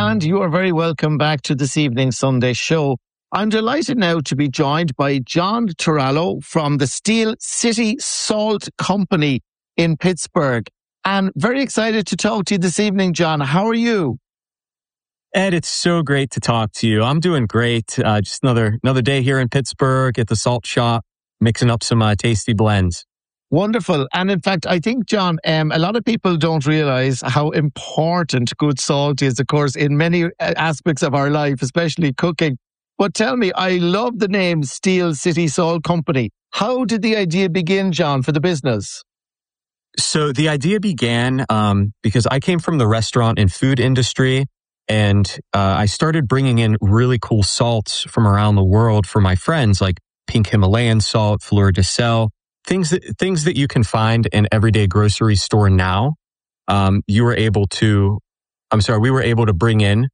and you are very welcome back to this evening's Sunday show. I'm delighted now to be joined by John Turallo from the Steel City Salt Company in Pittsburgh. And very excited to talk to you this evening, John. How are you? Ed, it's so great to talk to you. I'm doing great. Just another day here in Pittsburgh at the Salt Shop, mixing up some tasty blends. Wonderful. And in fact, I think, John, a lot of people don't realize how important good salt is, of course, in many aspects of our life, especially cooking. But tell me, I love the name Steel City Salt Company. How did the idea begin, John, for the business? So the idea began because I came from the restaurant and food industry, and I started bringing in really cool salts from around the world for my friends, like pink Himalayan salt, fleur de sel. Things that you can find in everyday grocery store now, we were able to bring in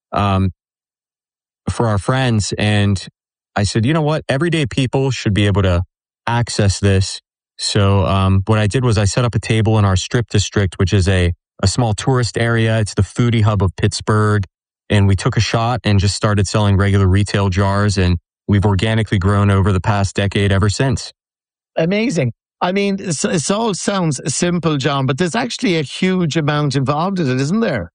for our friends. And I said, you know what? Everyday people should be able to access this. So what I did was I set up a table in our Strip District, which is a small tourist area. It's the foodie hub of Pittsburgh. And we took a shot and just started selling regular retail jars. And we've organically grown over the past decade ever since. Amazing. I mean, it all sounds simple, John, but there's actually a huge amount involved in it, isn't there?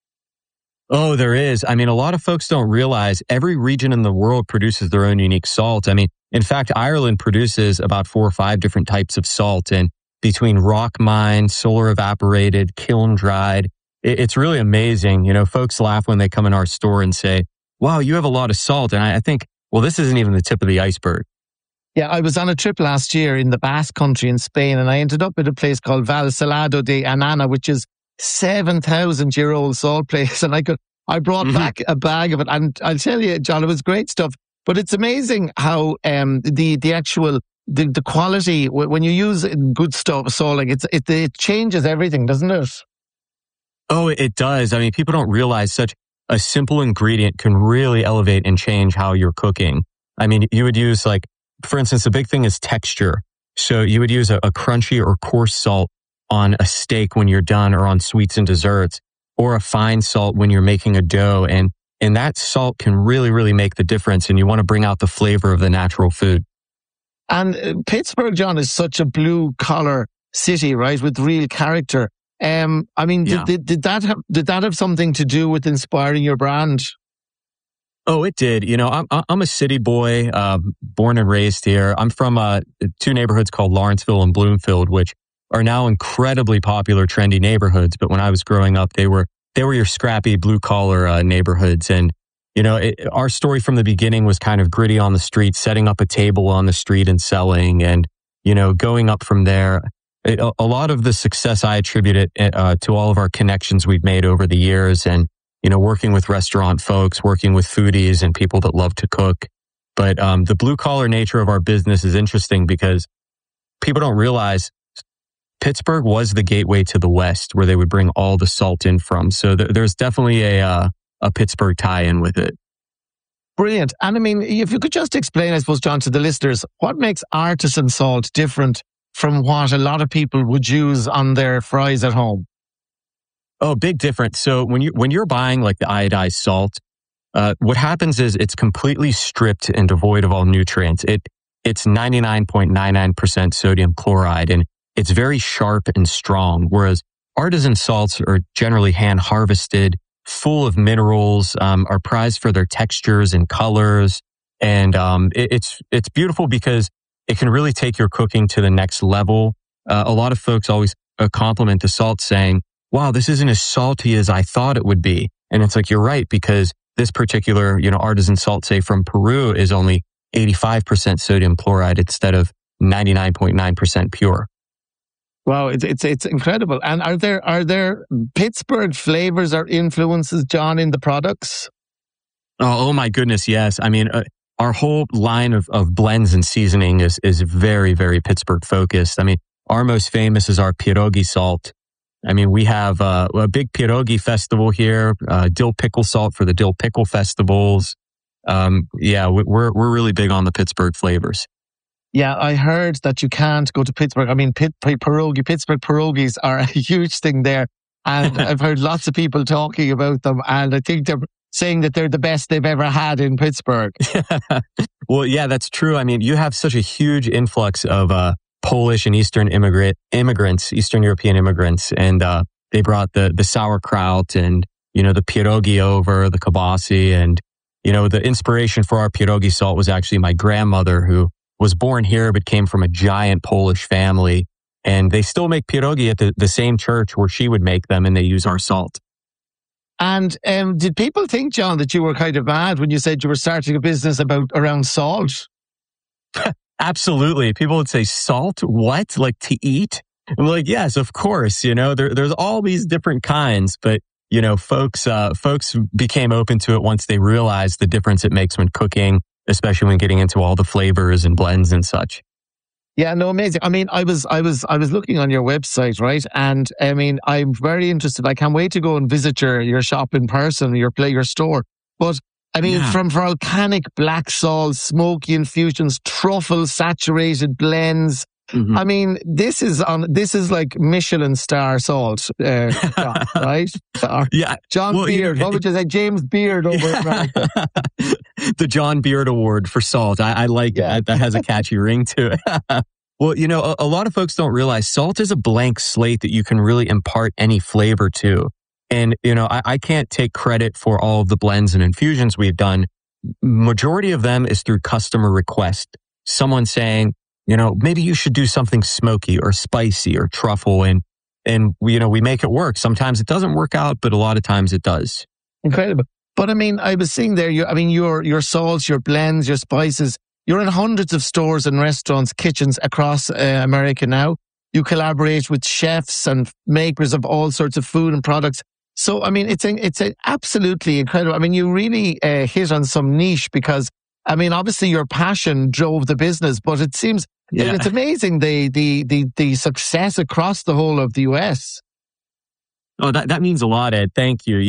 Oh, there is. I mean, a lot of folks don't realize every region in the world produces their own unique salt. I mean, in fact, Ireland produces about 4 or 5 different types of salt, and between rock mined, solar evaporated, kiln dried, it's really amazing. You know, folks laugh when they come in our store and say, wow, you have a lot of salt. And I think, well, this isn't even the tip of the iceberg. Yeah, I was on a trip last year in the Basque Country in Spain, and I ended up at a place called Val Salado de Anana, which is 7,000-year-old salt place. And I brought back a bag of it. And I'll tell you, John, it was great stuff. But it's amazing how the quality, when you use good stuff, salt, it changes everything, doesn't it? Oh, it does. I mean, people don't realize such a simple ingredient can really elevate and change how you're cooking. I mean, you would use, like, for instance, the big thing is texture. So you would use a crunchy or coarse salt on a steak when you're done, or on sweets and desserts, or a fine salt when you're making a dough. And that salt can really, really make the difference. And you want to bring out the flavor of the natural food. And Pittsburgh, John, is such a blue collar city, right? With real character. I mean, yeah. Did that have something to do with inspiring your brand? Oh, it did. You know, I'm a city boy, born and raised here. I'm from 2 neighborhoods called Lawrenceville and Bloomfield, which are now incredibly popular, trendy neighborhoods. But when I was growing up, they were your scrappy blue collar neighborhoods. And you know, our story from the beginning was kind of gritty on the street, setting up a table on the street and selling, and you know, going up from there. A lot of the success I attribute it to all of our connections we've made over the years, and you know, working with restaurant folks, working with foodies and people that love to cook. But the blue collar nature of our business is interesting because people don't realize Pittsburgh was the gateway to the West, where they would bring all the salt in from. So there's definitely a Pittsburgh tie-in with it. Brilliant. And I mean, if you could just explain, I suppose, John, to the listeners, what makes artisan salt different from what a lot of people would use on their fries at home? Oh, big difference. So when you're buying like the iodized salt, what happens is it's completely stripped and devoid of all nutrients. It's 99.99% sodium chloride, and it's very sharp and strong. Whereas artisan salts are generally hand harvested, full of minerals, are prized for their textures and colors. And it's beautiful because it can really take your cooking to the next level. A lot of folks always compliment the salt, saying, wow, this isn't as salty as I thought it would be. And it's like, you're right, because this particular, you know, artisan salt, say from Peru, is only 85% sodium chloride instead of 99.9% pure. Wow, it's incredible. And are there Pittsburgh flavors or influences, John, in the products? Oh my goodness, yes. I mean, our whole line of blends and seasoning is very, very Pittsburgh focused. I mean, our most famous is our pierogi salt. I mean, we have a big pierogi festival here, dill pickle salt for the dill pickle festivals. Yeah, we're really big on the Pittsburgh flavors. Yeah, I heard that you can't go to Pittsburgh. I mean, Pittsburgh pierogies are a huge thing there. And I've heard lots of people talking about them, and I think they're saying that they're the best they've ever had in Pittsburgh. Well, yeah, that's true. I mean, you have such a huge influx of Polish and Eastern immigrants, Eastern European immigrants, and they brought the sauerkraut and, the pierogi over, the kibasi, and, the inspiration for our pierogi salt was actually my grandmother, who was born here but came from a giant Polish family. And they still make pierogi at the same church where she would make them, and they use our salt. And did people think, John, that you were kind of mad when you said you were starting a business around salt? Absolutely. People would say, salt? What? Like to eat? I'm like, yes, of course. There's all these different kinds, but folks became open to it once they realized the difference it makes when cooking, especially when getting into all the flavors and blends and such. Yeah, no, amazing. I mean, I was looking on your website, right? And I mean, I'm very interested. I can't wait to go and visit your shop in person, your store. But I mean, from volcanic black salt, smoky infusions, truffle saturated blends. Mm-hmm. I mean, this is like Michelin star salt, right? Yeah. John Beard. What would you say? James Beard over in America. The John Beard Award for salt. I like it. That has a catchy ring to it. Well, a lot of folks don't realize salt is a blank slate that you can really impart any flavor to. And, I can't take credit for all of the blends and infusions we've done. Majority of them is through customer request. Someone saying, maybe you should do something smoky or spicy or truffle. And we make it work. Sometimes it doesn't work out, but a lot of times it does. Incredible. But I mean, I was seeing there, your salts, your blends, your spices, you're in hundreds of stores and restaurants, kitchens across America now. You collaborate with chefs and makers of all sorts of food and products. So, I mean, it's absolutely incredible. I mean, you really hit on some niche because, I mean, obviously your passion drove the business, but it seems it's amazing the success across the whole of the US. Oh, that means a lot, Ed. Thank you.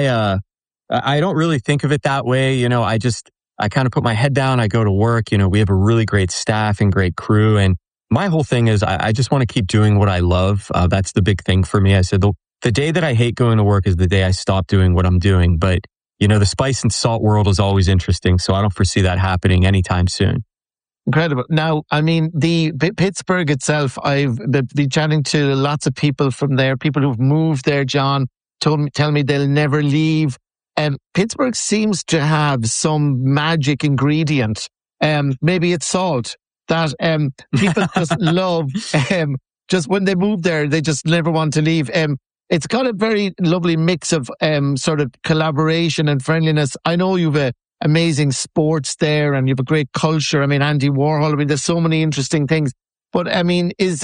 I don't really think of it that way. I kind of put my head down. I go to work. We have a really great staff and great crew. And my whole thing is I just want to keep doing what I love. That's the big thing for me. I said the day that I hate going to work is the day I stop doing what I'm doing. But, the spice and salt world is always interesting. So I don't foresee that happening anytime soon. Incredible. Now, I mean, the Pittsburgh itself, I've been chatting to lots of people from there, people who've moved there, John, tell me they'll never leave. Pittsburgh seems to have some magic ingredient. Maybe it's salt that people just love. Just when they move there, they just never want to leave. It's got a very lovely mix of sort of collaboration and friendliness. I know you've amazing sports there and you have a great culture. I mean, Andy Warhol. I mean, there's so many interesting things. But I mean, it's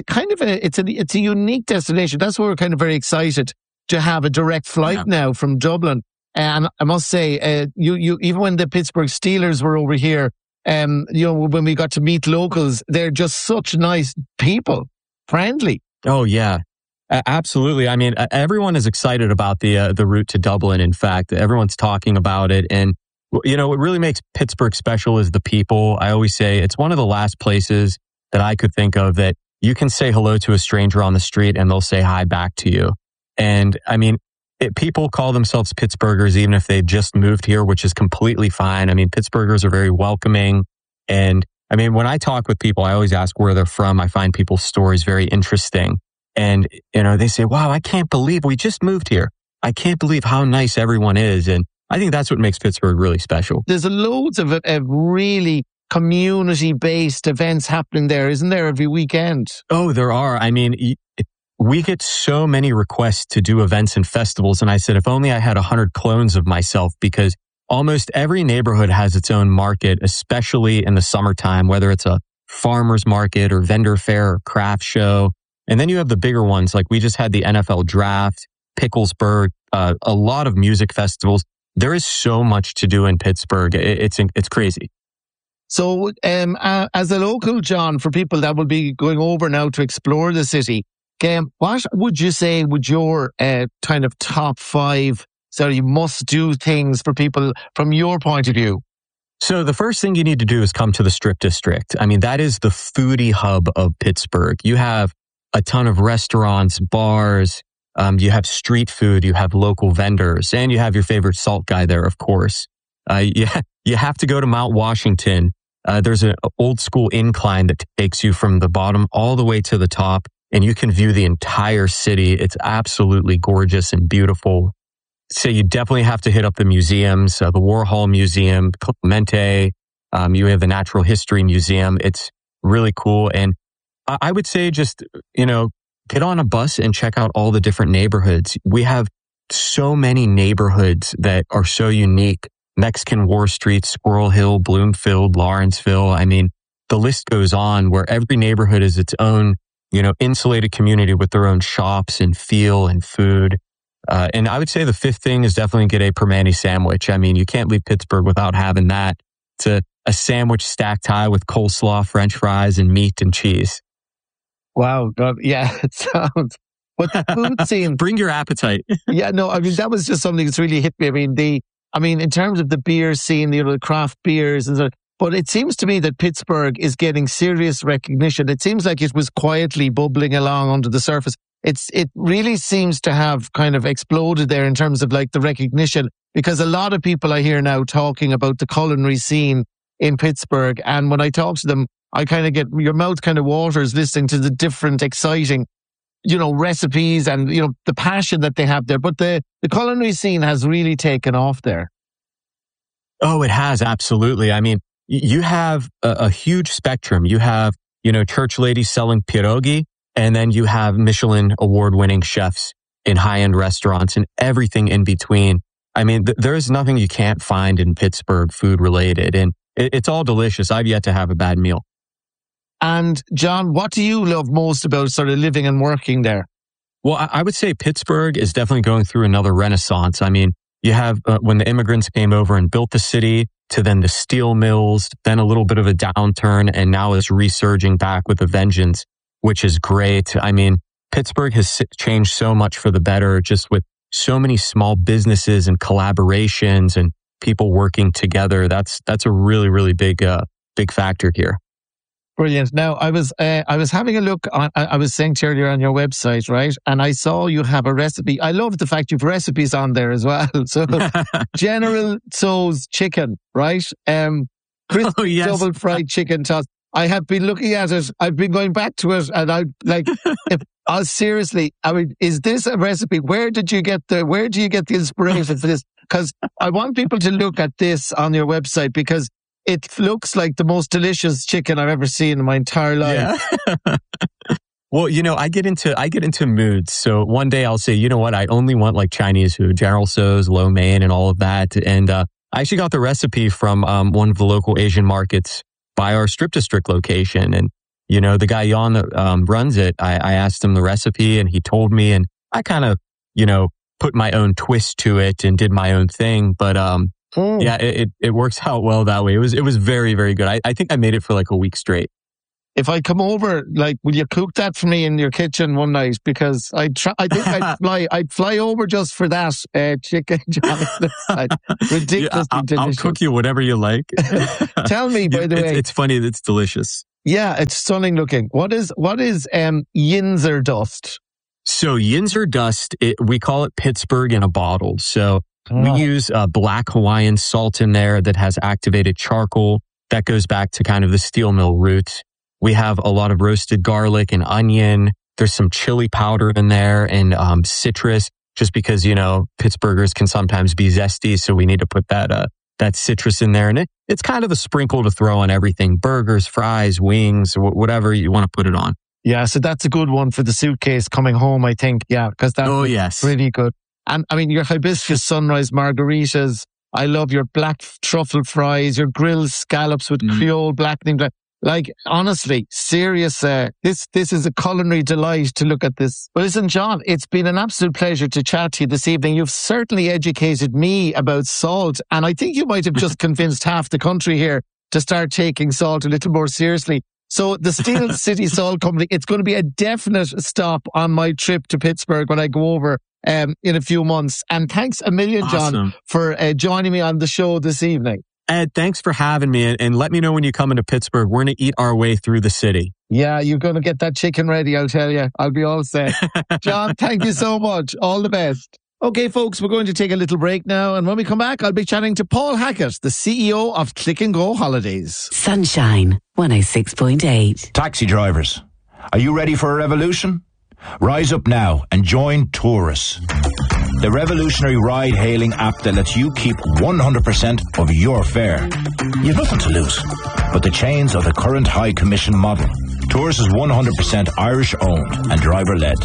a unique destination. That's why we're kind of very excited to have a direct flight now from Dublin. And I must say, you even when the Pittsburgh Steelers were over here, when we got to meet locals, they're just such nice people, friendly. Oh yeah, absolutely. I mean, everyone is excited about the route to Dublin. In fact, everyone's talking about it, and what really makes Pittsburgh special is the people. I always say it's one of the last places that I could think of that you can say hello to a stranger on the street and they'll say hi back to you. And I mean, people call themselves Pittsburghers even if they've just moved here, which is completely fine. I mean, Pittsburghers are very welcoming. And I mean, when I talk with people, I always ask where they're from. I find people's stories very interesting. And, they say, wow, I can't believe we just moved here. I can't believe how nice everyone is. And I think that's what makes Pittsburgh really special. There's loads of really community-based events happening there, isn't there, every weekend? Oh, there are. I mean, we get so many requests to do events and festivals. And I said, if only I had 100 clones of myself, because almost every neighborhood has its own market, especially in the summertime, whether it's a farmer's market or vendor fair or craft show. And then you have the bigger ones, like we just had the NFL draft, Picklesburgh, a lot of music festivals. There is so much to do in Pittsburgh. It's crazy. So as a local, John, for people that will be going over now to explore the city, what would you say would your kind of top 5 must-do things for people from your point of view? So the first thing you need to do is come to the Strip District. I mean, that is the foodie hub of Pittsburgh. You have a ton of restaurants, bars, You have street food, you have local vendors, and you have your favorite salt guy there, of course. You have to go to Mount Washington. There's an old school incline that takes you from the bottom all the way to the top, and you can view the entire city. It's absolutely gorgeous and beautiful. So you definitely have to hit up the museums, the Warhol Museum, Clemente. You have the Natural History Museum. It's really cool. And I would say just, get on a bus and check out all the different neighborhoods. We have so many neighborhoods that are so unique. Mexican War Street, Squirrel Hill, Bloomfield, Lawrenceville. I mean, the list goes on where every neighborhood is its own, insulated community with their own shops and feel and food. And I would say the fifth thing is definitely get a Permane sandwich. I mean, you can't leave Pittsburgh without having that. It's a sandwich stacked high with coleslaw, French fries, and meat and cheese. Wow. God, yeah, it sounds. But the food scene. Bring your appetite. Yeah, no, I mean, that was just something that's really hit me. I mean, in terms of the beer scene, the craft beers and so, but it seems to me that Pittsburgh is getting serious recognition. It seems like it was quietly bubbling along under the surface. It really seems to have kind of exploded there in terms of like the recognition, because a lot of people I hear now talking about the culinary scene in Pittsburgh. And when I talk to them, I kind of get, your mouth kind of waters listening to the different exciting, recipes and, the passion that they have there. But the culinary scene has really taken off there. Oh, it has. Absolutely. I mean, you have a huge spectrum. You have, church ladies selling pierogi, and then you have Michelin award-winning chefs in high-end restaurants and everything in between. I mean, there is nothing you can't find in Pittsburgh food related, and it's all delicious. I've yet to have a bad meal. And John, what do you love most about sort of living and working there? Well, I would say Pittsburgh is definitely going through another renaissance. I mean, you have when the immigrants came over and built the city, to then the steel mills, then a little bit of a downturn, and now it's resurging back with a vengeance, which is great. I mean, Pittsburgh has changed so much for the better, just with so many small businesses and collaborations and people working together. That's a really, really big factor here. Brilliant. Now, I was having a look on, I was saying to you earlier on your website, right? And I saw you have a recipe. I love the fact you've recipes on there as well. So, General Tso's chicken, right? Crispy yes. double fried chicken toast. I have been looking at it. I've been going back to it, and seriously, I mean, is this a recipe? Where do you get the inspiration for this? Because I want people to look at this on your website, because it looks like the most delicious chicken I've ever seen in my entire life. Yeah. Well, I get into moods. So one day I'll say, you know what? I only want like Chinese food, General Tso's, lo mein, and all of that. And I actually got the recipe from one of the local Asian markets by our Strip District location. And, the guy Jan that runs it, I asked him the recipe and he told me, and I kind of, put my own twist to it and did my own thing. But yeah, it works out well that way. It was very, very good. I think I made it for like a week straight. If I come over, will you cook that for me in your kitchen one night? Because I think I'd fly over just for that chicken. Ridiculously delicious. I'll cook you whatever you like. Tell me, by the way, it's funny. It's delicious. Yeah, it's stunning looking. What is Yinzer dust? So Yinzer dust, we call it Pittsburgh in a bottle. So we use black Hawaiian salt in there that has activated charcoal that goes back to kind of the steel mill roots. We have a lot of roasted garlic and onion. There's some chili powder in there and citrus, just because, Pittsburghers can sometimes be zesty. So we need to put that citrus in there. And it's kind of a sprinkle to throw on everything: burgers, fries, wings, whatever you want to put it on. Yeah, so that's a good one for the suitcase coming home, I think. Yeah, because that's really good. And I mean, your hibiscus sunrise margaritas. I love your black truffle fries, your grilled scallops with Creole blackening. Like, honestly, serious. This is a culinary delight to look at this. Well, listen, John, it's been an absolute pleasure to chat to you this evening. You've certainly educated me about salt, and I think you might have just convinced half the country here to start taking salt a little more seriously. So the Steel City Salt Company, it's going to be a definite stop on my trip to Pittsburgh when I go over in a few months. And thanks a million, John, for joining me on the show this evening. Ed, thanks for having me, and let me know when you come into Pittsburgh. We're going to eat our way through the city. Yeah, you're going to get that chicken ready, I'll tell you. I'll be all set. John, thank you so much. All the best. Okay, folks, we're going to take a little break now, and when we come back, I'll be chatting to Paul Hackett, the CEO of Click and Go Holidays. Sunshine 106.8. Taxi drivers, are you ready for a revolution? Rise up now and join Taurus, the revolutionary ride-hailing app that lets you keep 100% of your fare. You've nothing to lose but the chains of the current high commission model. Taurus is 100% Irish-owned and driver-led.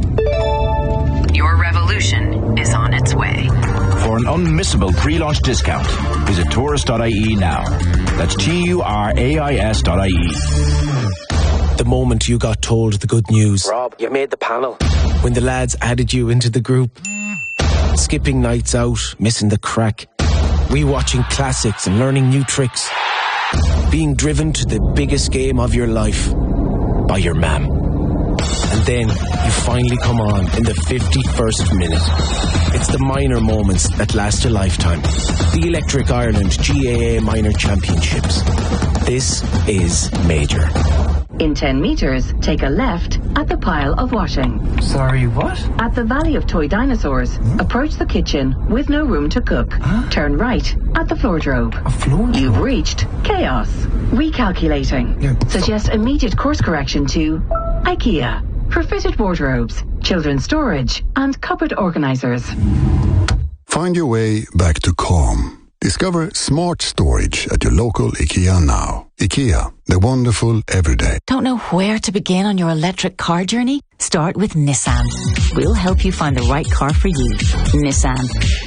Your revolution is on its way. For an unmissable pre-launch discount, visit Taurus.ie now. That's TURAIS.ie. The moment you got told the good news. Rob, you made the panel. When the lads added you into the group. Skipping nights out, missing the crack. Rewatching classics and learning new tricks. Being driven to the biggest game of your life by your mam. And then you finally come on in the 51st minute. It's the minor moments that last a lifetime. The Electric Ireland GAA Minor Championships. This is major. In 10 metres, take a left at the pile of washing. Sorry, what? At the Valley of Toy Dinosaurs, approach the kitchen with no room to cook. Turn right at the floordrobe. A floordrobe? You've reached chaos. Recalculating. Suggest immediate course correction to IKEA for fitted wardrobes, children's storage, and cupboard organisers. Find your way back to calm. Discover smart storage at your local IKEA now. IKEA, the wonderful everyday. Don't know where to begin on your electric car journey? Start with Nissan. We'll help you find the right car for you. Nissan.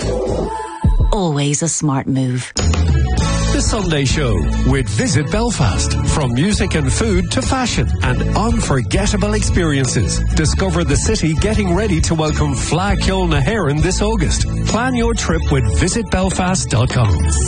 Always a smart move. The Sunday Show with Visit Belfast. From music and food to fashion and unforgettable experiences. Discover the city getting ready to welcome Fleadh Cheoil na hÉireann this August. Plan your trip with visitbelfast.com.